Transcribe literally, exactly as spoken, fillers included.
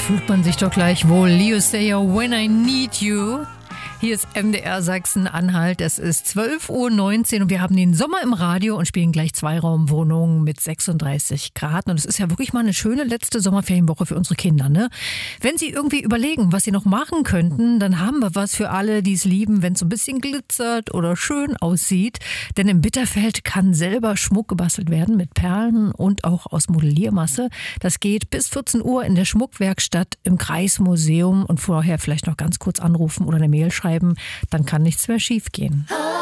fühlt man sich doch gleich wohl. Leo Sayer, When I Need You. Hier ist M D R Sachsen-Anhalt. Es ist zwölf Uhr neunzehn und wir haben den Sommer im Radio und spielen gleich Zweiraumwohnungen mit sechsunddreißig Grad. Und es ist ja wirklich mal eine schöne letzte Sommerferienwoche für unsere Kinder, ne? Wenn sie irgendwie überlegen, was sie noch machen könnten, dann haben wir was für alle, die es lieben, wenn es so ein bisschen glitzert oder schön aussieht. Denn im Bitterfeld kann selber Schmuck gebastelt werden mit Perlen und auch aus Modelliermasse. Das geht bis vierzehn Uhr in der Schmuckwerkstatt im Kreismuseum und vorher vielleicht noch ganz kurz anrufen oder eine Mail schreiben. Dann kann nichts mehr schief gehen.